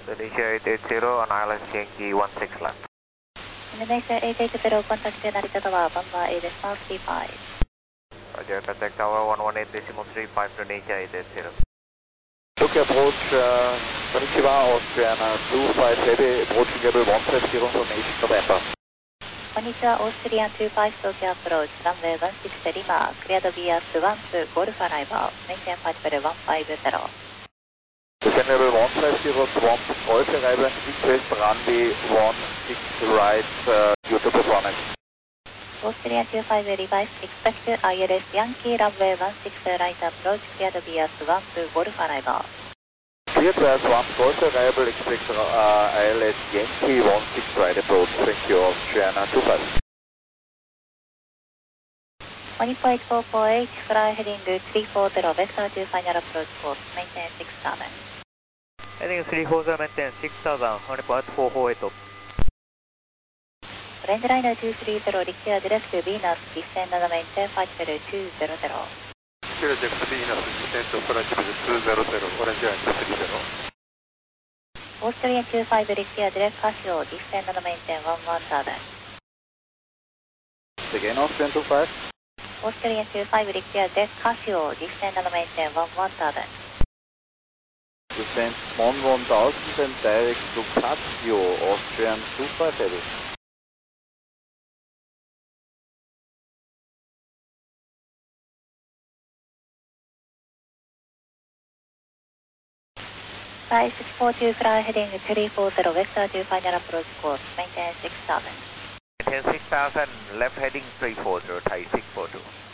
Indonesia 880 on ILS Yankee 16 left. Indonesia 880, contact Narita Tower, Bamba ADS 35. Roger, contact tower 118.35 Indonesia 880. Tokyo approach, Konnichiwa, Austrian 25 heavy, approaching level 150 information November. Konnichiwa, Austrian 25 Tokyo approach, runway 16 Lima, cleared via 12 Golf arrival, maintain flight level 150. Descend level 150, prompt Golf arrival, request runway 16 right, due to performance. Austrian 25 revised, expect ILS Yankee runway 16 right approach, cleared via 12 Golf arrival. Cleared via 12 Golf arrival, expect ILS Yankee 16 right approach, thank you, Austrian 25. 14848, fly heading 340, vector to final approach course, maintain 6000. Heading 340, maintain 6000, 1.448. Range liner 230, required left Venus, descend and maintain flight level 200. Cleared left Venus, descend to flight level 200, orange line 230. Austrian 25 required left Casio, descend and maintain 1000. Again, Austrian 25. Austrian 25 required left Casio, descend and maintain 1000. Descend 1000 and direct to Casio, Austrian 25 heavy. Fly 642, fly heading 340, vector to final approach course, maintain 6000. Maintain 6000, left heading 340, Thai 642.